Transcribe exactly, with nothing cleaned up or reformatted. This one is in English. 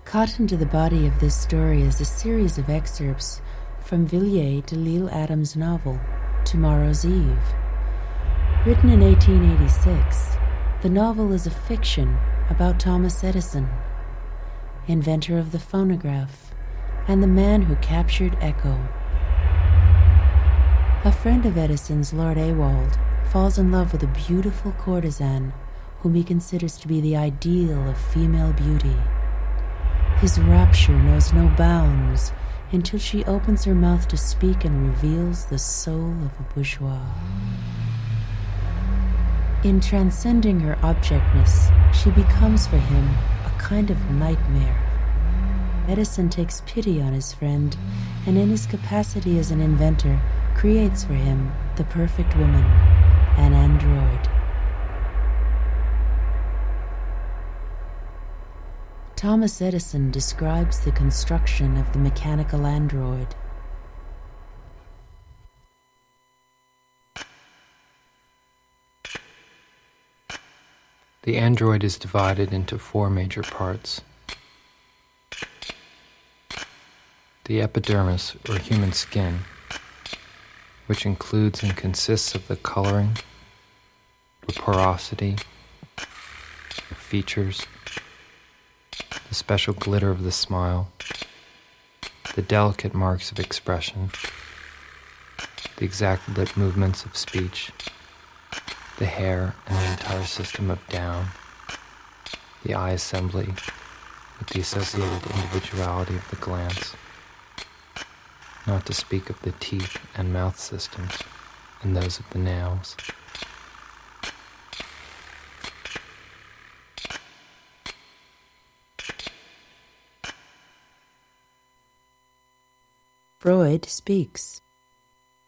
Cut into the body of this story is a series of excerpts from Villiers de L'Isle Adams' novel, Tomorrow's Eve. Written in eighteen eighty-six, the novel is a fiction about Thomas Edison, inventor of the phonograph and the man who captured echo. A friend of Edison's, Lord Ewald, falls in love with a beautiful courtesan whom he considers to be the ideal of female beauty. His rapture knows no bounds until she opens her mouth to speak and reveals the soul of a bourgeois. In transcending her objectness, she becomes for him a kind of nightmare. Edison takes pity on his friend, and in his capacity as an inventor, creates for him the perfect woman, an android. Thomas Edison describes the construction of the mechanical android. The android is divided into four major parts. The epidermis, or human skin, which includes and consists of the coloring, the porosity, the features, the special glitter of the smile, the delicate marks of expression, the exact lip movements of speech, the hair and the entire system of down, the eye assembly with the associated individuality of the glance, not to speak of the teeth and mouth systems and those of the nails. Freud speaks.